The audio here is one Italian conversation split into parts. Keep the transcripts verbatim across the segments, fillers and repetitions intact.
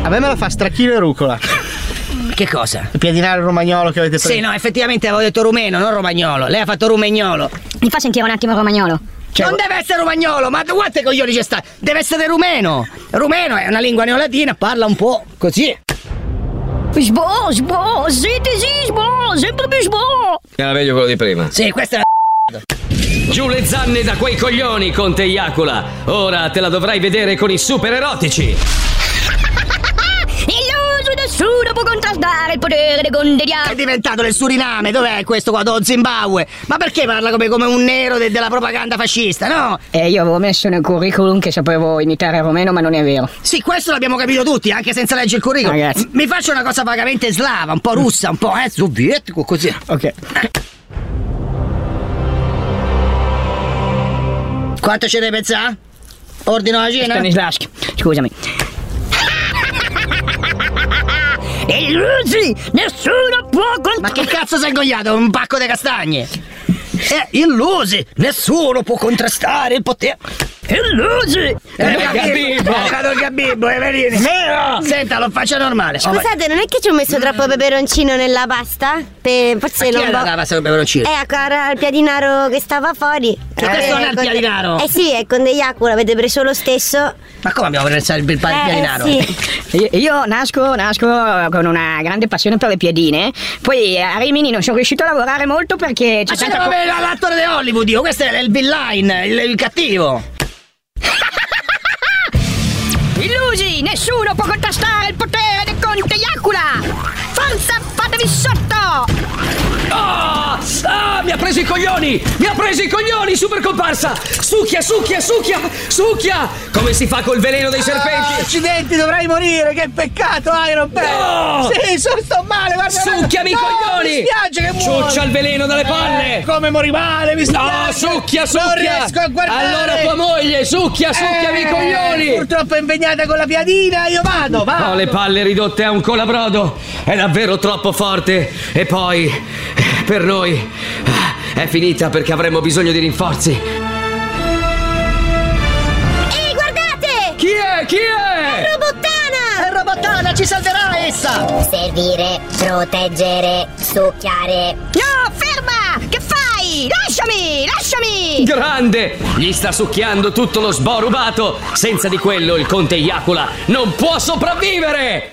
A me me la fa stracchino e rucola. Che cosa? Il piadinaro romagnolo che avete preso. Sì, no, effettivamente avevo detto rumeno, non romagnolo. Lei ha fatto rumegnolo. Mi fa sentire un attimo il romagnolo. Cioè, non deve essere romagnolo, ma quante coglioni c'è sta? Deve essere rumeno. Rumeno è una lingua neolatina, parla un po' così. Sbo, sbo, siete sì, sbo, sempre più sbo. Era meglio quello di prima. Sì, questa è la Giù le zanne da quei coglioni, Conte Iacula. Ora te la dovrai vedere con i super erotici. Illuso, nessuno può contrastare il potere dei Conte Iacula. È diventato del Suriname, dov'è questo qua? Do Zimbabwe. Ma perché parla come, come un nero de- della propaganda fascista, no? Eh, io avevo messo nel curriculum che sapevo imitare il romeno, ma non è vero. Sì, questo l'abbiamo capito tutti, anche senza leggere il curriculum. Ragazzi. M- mi faccio una cosa vagamente slava, un po' russa, un po' eh, sovietico, così. Ok. Quanto ci devi pensare? Ordino la cena? Stanislaschi, scusami. Illusi, nessuno può contrastare. Ma che cazzo sei ingoiato? Un pacco di castagne? Eh, illusi, nessuno può contrastare il potere. Illusi. Eh, Gabibbo! È arrivato il Gabibbo, Everini! Senta, lo faccia normale. Scusate, non è che ci ho messo troppo peperoncino nella pasta? Pe- forse Ma chi non era va. la pasta con peperoncino? Eh, era il piadinaro che stava fuori. Che Eh, questo non è il con- piadinaro. Eh sì, è con dei Iacula, avete preso lo stesso. Ma come abbiamo preso il, il, il Eh, piadinaro? sì. Io, io nasco, nasco con una grande passione per le piadine. Poi a Rimini non sono riuscito a lavorare molto perché c'è Ma c'è tanta co- l'attore di Hollywood, io, questo è il villain, il, il cattivo. Illusi, nessuno può contrastare il potere del Conte Iacula. Forza, fatevi sotto. Ah! Ah, mi ha preso i coglioni! Mi ha preso i coglioni, super comparsa! Succhia, succhia, succhia, succhia! Come si fa col veleno dei serpenti? Ah, accidenti, dovrai morire, che peccato, Iron Man! No! Sì, sono sto male, guarda! Succhiami i no, coglioni! Mi spiace che muori! Ciuccia il veleno dalle palle! Eh, come mori male, mi No, spiace! succhia, Non succhia! riesco a guardare! Allora tua moglie, succhia, succhiami Eh, i coglioni! Purtroppo è impegnata con la piadina, io vado, vado! Ho le palle ridotte a un colabrodo! È davvero troppo forte! E poi, per noi, è finita perché avremmo bisogno di rinforzi! Ehi, guardate! Chi è? Chi è? Robottana! È Robottana, ci salverà essa! Servire, proteggere, succhiare. No, ferma! Che fai? Lasciami, lasciami. Grande! Gli sta succhiando tutto lo sbo rubato! Senza di quello il Conte Iacula non può sopravvivere!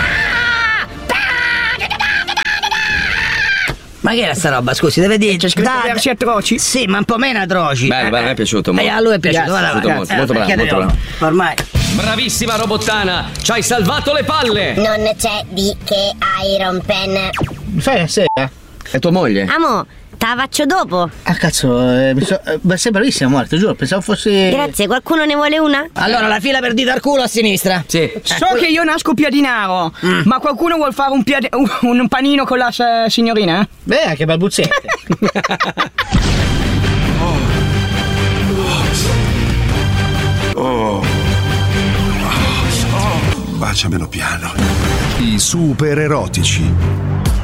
Ma che era sta roba, scusi, deve dire... C'è scritto da- versi atroci. Sì, ma un po' meno atroci. Bello, bello, mi è piaciuto molto. Eh, a lui è piaciuto, Grazie, guarda, molto, guarda. molto, molto Eh, bravo, perché molto devo- Ormai... Bravissima Robottana! Ci hai salvato le palle! Non c'è di che Iron Pen. Fai la sera? È tua moglie? Amo, te la faccio dopo. Ah cazzo, eh, mi so, eh, ma sei bravissima Marta, giuro, pensavo fosse... Grazie, qualcuno ne vuole una? Allora, la fila per dito al culo a sinistra. Sì. So che io nasco piadinaro, ma qualcuno vuol fare un, piade- un- un panino con la eh, signorina? Beh, anche balbuziente. Oh. Baciamelo piano. I super erotici.